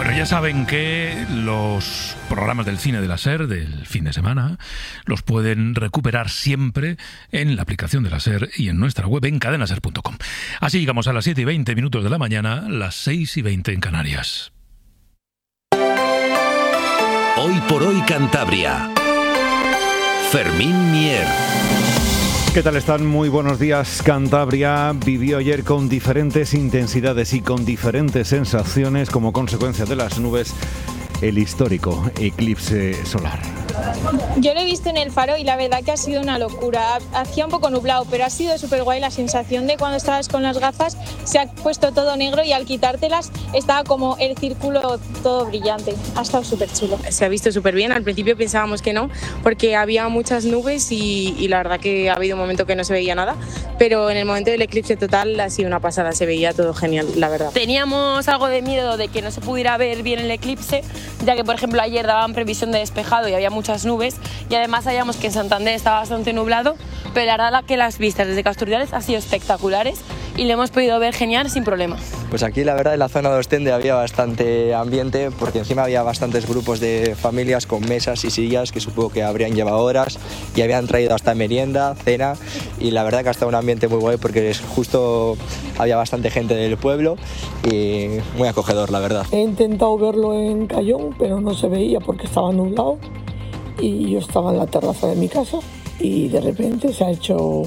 Bueno, ya saben que los programas del cine de la SER del fin de semana los pueden recuperar siempre en la aplicación de la SER y en nuestra web en cadenaser.com. Así llegamos a las 7:20 de la mañana, las 6:20 en Canarias. Hoy por hoy Cantabria. Fermín Mier. ¿Qué tal están? Muy buenos días. Cantabria vivió ayer con diferentes intensidades y con diferentes sensaciones como consecuencia de las nubes el histórico eclipse solar. Yo lo he visto en el Faro y la verdad que ha sido una locura. Hacía un poco nublado, pero ha sido súper guay la sensación de cuando estabas con las gafas, se ha puesto todo negro y al quitártelas estaba como el círculo todo brillante. Ha estado súper chulo. Se ha visto súper bien. Al principio pensábamos que no, porque había muchas nubes y la verdad que ha habido un momento que no se veía nada, pero en el momento del eclipse total ha sido una pasada, se veía todo genial, la verdad. Teníamos algo de miedo de que no se pudiera ver bien el eclipse, ya que por ejemplo ayer daban previsión de despejado y había muchas nubes, y además sabíamos que en Santander estaba bastante nublado, pero la verdad que las vistas desde Casturdiales han sido espectaculares y lo hemos podido ver genial sin problema. Pues aquí la verdad en la zona de Ostende había bastante ambiente, porque encima había bastantes grupos de familias con mesas y sillas que supongo que habrían llevado horas y habían traído hasta merienda, cena, y la verdad que ha estado un ambiente muy guay porque justo había bastante gente del pueblo y muy acogedor, la verdad. He intentado verlo en Cayón, pero no se veía porque estaba nublado y yo estaba en la terraza de mi casa y de repente se ha hecho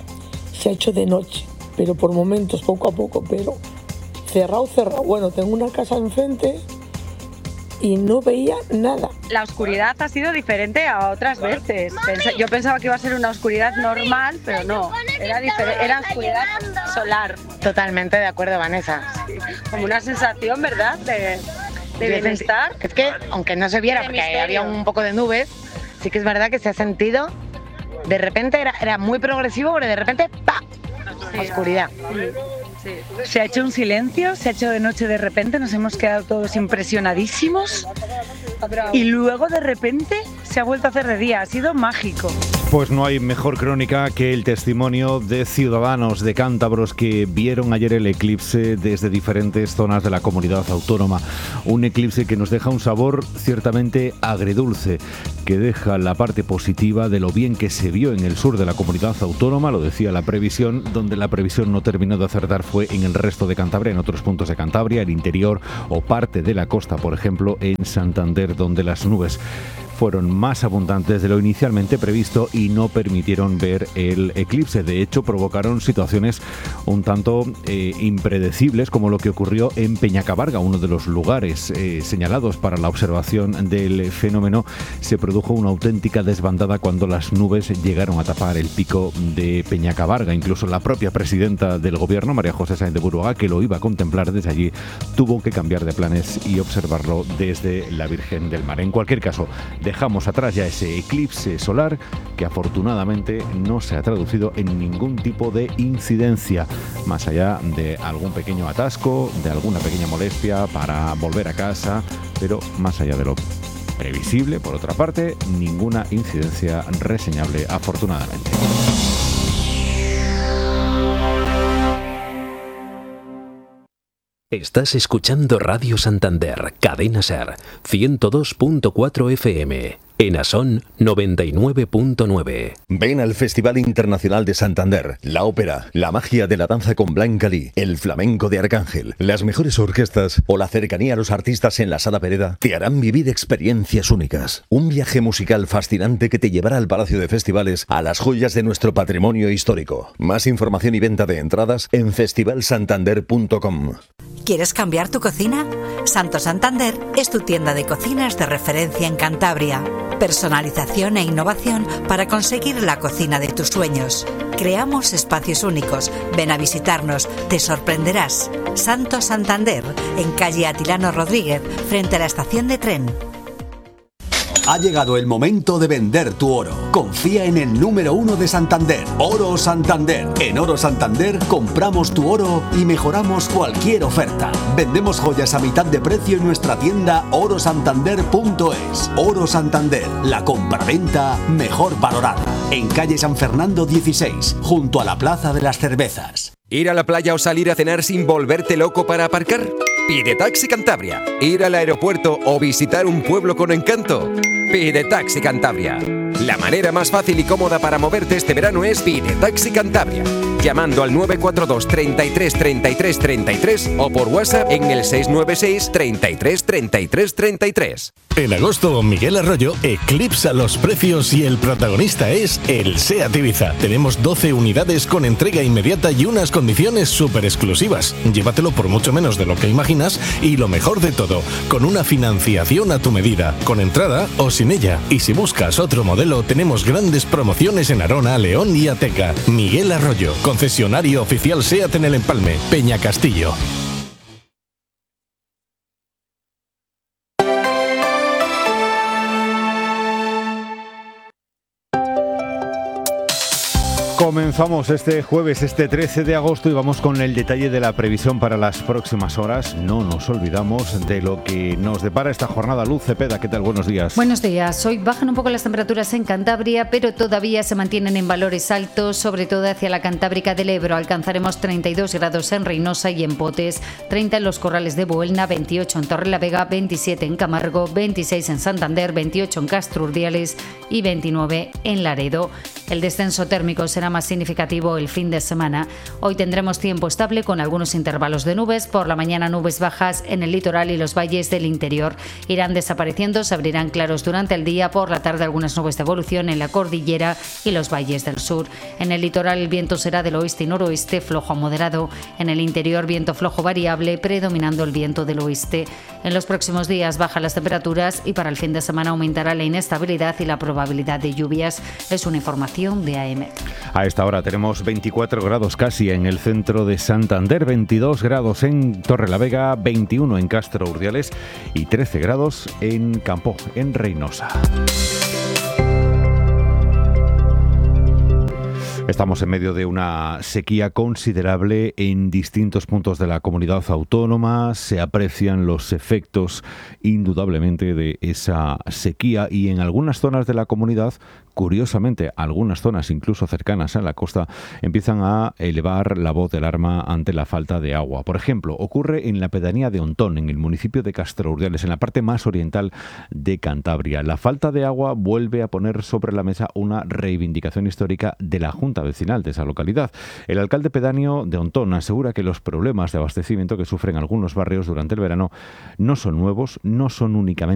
de noche, pero por momentos, poco a poco, pero cerrado. Bueno, tengo una casa enfrente y no veía nada. La oscuridad ha sido diferente a otras veces. Yo pensaba que iba a ser una oscuridad normal, pero no, era oscuridad solar. Totalmente de acuerdo, Vanessa. Sí. Como una sensación, ¿verdad?, de bienestar. Es que, aunque no se viera, porque había un poco de nubes, sí que es verdad que se ha sentido, de repente era muy progresivo, pero de repente, ¡pa!, oscuridad. Sí. Se ha hecho un silencio, se ha hecho de noche de repente, nos hemos quedado todos impresionadísimos y luego de repente se ha vuelto a hacer de día, ha sido mágico. Pues no hay mejor crónica que el testimonio de ciudadanos, de cántabros que vieron ayer el eclipse desde diferentes zonas de la comunidad autónoma. Un eclipse que nos deja un sabor ciertamente agridulce, que deja la parte positiva de lo bien que se vio en el sur de la comunidad autónoma, lo decía la previsión, donde la previsión no terminó de acertar fue en el resto de Cantabria, en otros puntos de Cantabria, el interior o parte de la costa, por ejemplo, en Santander, donde las nubes fueron más abundantes de lo inicialmente previsto y no permitieron ver el eclipse. De hecho, provocaron situaciones un tanto impredecibles, como lo que ocurrió en Peñacabarga, uno de los lugares señalados para la observación del fenómeno. Se produjo una auténtica desbandada cuando las nubes llegaron a tapar el pico de Peñacabarga. Incluso la propia presidenta del gobierno, María José Sáenz de Buruaga, que lo iba a contemplar desde allí, tuvo que cambiar de planes y observarlo desde la Virgen del Mar. En cualquier caso, dejamos atrás ya ese eclipse solar que afortunadamente no se ha traducido en ningún tipo de incidencia, más allá de algún pequeño atasco, de alguna pequeña molestia para volver a casa, pero más allá de lo previsible, por otra parte, ninguna incidencia reseñable, afortunadamente. Estás escuchando Radio Santander, Cadena SER, 102.4 FM. En Asón, 99.9. Ven al Festival Internacional de Santander, la ópera, la magia de la danza con Blanca Lee, el flamenco de Arcángel, las mejores orquestas o la cercanía a los artistas en la Sala Pereda te harán vivir experiencias únicas. Un viaje musical fascinante que te llevará al Palacio de Festivales, a las joyas de nuestro patrimonio histórico. Más información y venta de entradas en festivalsantander.com. ¿Quieres cambiar tu cocina? Santo Santander es tu tienda de cocinas de referencia en Cantabria. Personalización e innovación para conseguir la cocina de tus sueños. Creamos espacios únicos. Ven a visitarnos, te sorprenderás. Santo Santander, en calle Atilano Rodríguez, frente a la estación de tren. Ha llegado el momento de vender tu oro. Confía en el número 1 de Santander, Oro Santander. En Oro Santander compramos tu oro y mejoramos cualquier oferta. Vendemos joyas a mitad de precio en nuestra tienda orosantander.es. Oro Santander, la compraventa mejor valorada. En calle San Fernando 16, junto a la Plaza de las Cervezas. ¿Ir a la playa o salir a cenar sin volverte loco para aparcar? Pide Taxi Cantabria. ¿Ir al aeropuerto o visitar un pueblo con encanto? Pide Taxi Cantabria. La manera más fácil y cómoda para moverte este verano es Pide Taxi Cantabria, llamando al 942 33 33 33 o por WhatsApp en el 696 33 33 33. En agosto, Miguel Arroyo eclipsa los precios y el protagonista es el SEAT Ibiza. Tenemos 12 unidades con entrega inmediata y unas condiciones súper exclusivas. Llévatelo por mucho menos de lo que imaginas y lo mejor de todo, con una financiación a tu medida, con entrada o sin ella. Y si buscas otro modelo, tenemos grandes promociones en Arona, León y Ateca. Miguel Arroyo, concesionario oficial SEAT en el Empalme, Peña Castillo. Comenzamos este jueves, este 13 de agosto, y vamos con el detalle de la previsión para las próximas horas. No nos olvidamos de lo que nos depara esta jornada. Luz Cepeda, ¿qué tal? Buenos días. Buenos días. Hoy bajan un poco las temperaturas en Cantabria, pero todavía se mantienen en valores altos, sobre todo hacia la Cantábrica del Ebro. Alcanzaremos 32 grados en Reynosa y en Potes, 30 en los Corrales de Buelna, 28 en Torrelavega, 27 en Camargo, 26 en Santander, 28 en Castro Urdiales y 29 en Laredo. El descenso térmico será más significativo el fin de semana. Hoy tendremos tiempo estable con algunos intervalos de nubes. Por la mañana nubes bajas en el litoral y los valles del interior. Irán desapareciendo, se abrirán claros durante el día. Por la tarde algunas nubes de evolución en la cordillera y los valles del sur. En el litoral el viento será del oeste y noroeste, flojo a moderado. En el interior viento flojo variable, predominando el viento del oeste. En los próximos días bajan las temperaturas y para el fin de semana aumentará la inestabilidad y la probabilidad de lluvias. Es una información de AEMET. A esta hora tenemos 24 grados casi en el centro de Santander, 22 grados en Torrelavega, 21 en Castro Urdiales y 13 grados en Campó, en Reynosa. Estamos en medio de una sequía considerable en distintos puntos de la comunidad autónoma. Se aprecian los efectos indudablemente de esa sequía y en algunas zonas de la comunidad, curiosamente, algunas zonas incluso cercanas a la costa, empiezan a elevar la voz de alarma ante la falta de agua. Por ejemplo, ocurre en la pedanía de Ontón, en el municipio de Castro Urdiales, en la parte más oriental de Cantabria. La falta de agua vuelve a poner sobre la mesa una reivindicación histórica de la Junta Vecinal de esa localidad. El alcalde pedáneo de Ontón asegura que los problemas de abastecimiento que sufren algunos barrios durante el verano no son nuevos, no son únicamente